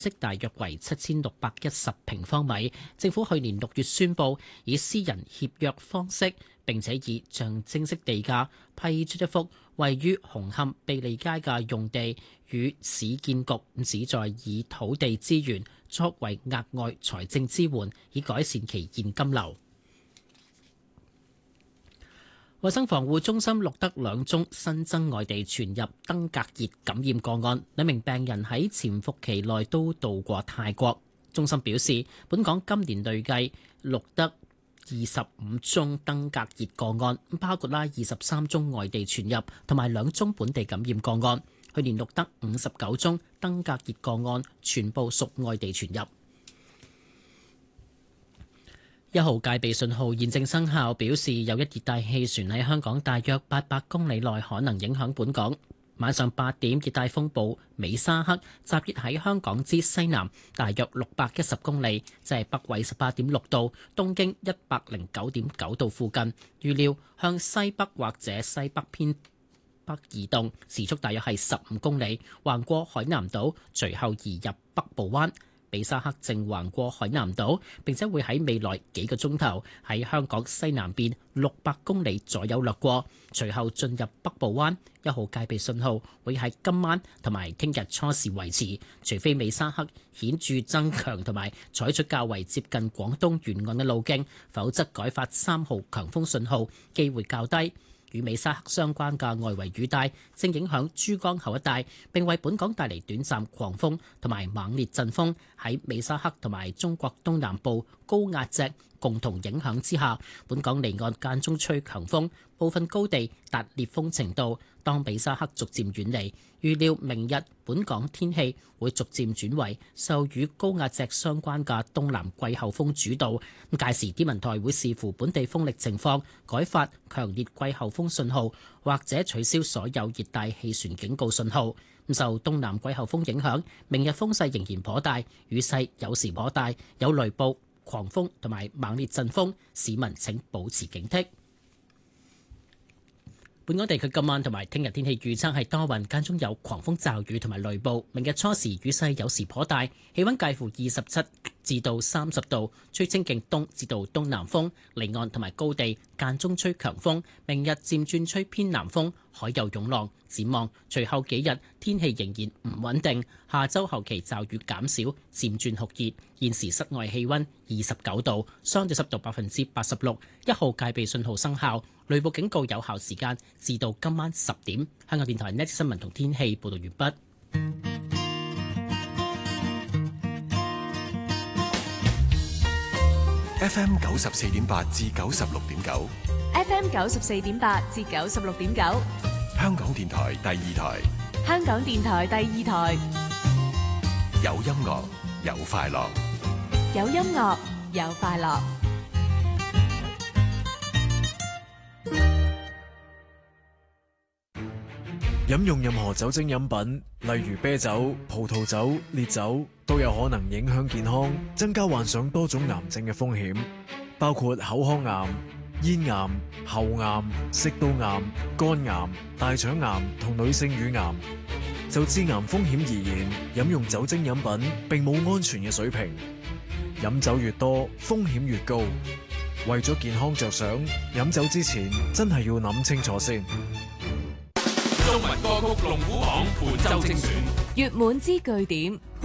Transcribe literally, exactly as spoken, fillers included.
即大約為七千六百一十平方米。政府去年六月宣布以私人協約方式，並且以象徵式地價批出一幅位於紅磡庇利街嘅用地，與市建局旨在以土地資源作為額外財政支援，以改善其現金流。衛生防護中心錄得兩宗新增外地傳入登革熱感染個案，兩名病人喺潛伏期內都到過泰國。中心表示，本港今年累計錄得二十五宗登革熱個案，包括啦二十三宗外地傳入同埋兩宗本地感染個案。去年錄得五十九宗登革熱個案，全部屬外地傳入。一號戒備信號現正生效，表示有一熱帶氣旋喺香港大約八百公里內可能影響本港。晚上八點，熱帶風暴美沙克集結喺香港之西南大約六百一十公里，即係北緯十八點六度、東經一百零九點九度附近。預料向西北或者西北偏北移動，時速大約係十五公里，橫過海南島，隨後移入北部灣。美沙克正橫過海南島，並且會喺未來幾個鐘頭喺香港西南邊六百公里左右掠過，隨後進入北部灣。一號戒備信號會喺今晚同埋聽日初時維持，除非美沙克顯著增強同埋採取較為接近廣東沿岸嘅路徑，否則改發三號強風信號機會較低。與美沙克相關嘅外圍雨帶正影響珠江口一帶，並為本港帶嚟短暫狂風同埋猛烈陣風。喺美沙克同埋中國東南部高壓脊共同影響之下，本港離岸間中吹強風，部分高地達烈風程度。當美沙克逐漸遠離，預料明日本港天氣會逐漸轉為受與高壓脊相關嘅東南季候風主導。屆時天文台會視乎本地風力情況，改發強烈季候風信號，或者取消所有熱帶氣旋警告信號。受東南季候風影響，明日風勢仍然頗大，雨勢有時頗大，有雷暴、狂風同埋猛烈陣風，市民請保持警惕。本港地區今晚同埋聽日天氣預測係多雲，間中有狂風驟雨同埋雷暴。明日初時雨勢有時頗大，氣溫介乎二十七至到三十度，吹清勁東至到東南風，離岸同埋高地間中吹強風。明日漸轉吹偏南風，海有湧浪。展望隨後幾日天氣仍然唔穩定，下周後期驟雨減少，漸轉酷熱。現時室外氣溫二十九度，相對濕度百分之八十六，一號戒備信號生效，雷暴警告有效時間至到今晚十點。香港電台呢節新聞同天氣報道完畢。 F M 九十四點八至九十六點九 ，F M 九十四點八至九十六點九， 香港電台第二台， 香港電台第二台， 有音樂有快樂， 有音樂有快樂。 飲用任何酒精飲品，例如啤酒、葡萄酒、烈酒，都有可能影響健康，增加患上多種癌症嘅風險，包括口腔癌、咽癌、喉癌、食道癌、肝癌、大腸癌同女性乳癌。就致癌風險而言，飲用酒精飲品並冇安全嘅水平，飲酒越多，風險越高。為咗健康着想，飲酒之前真係要諗清楚先。 中文歌曲龍虎榜本周精選， 月滿之句點。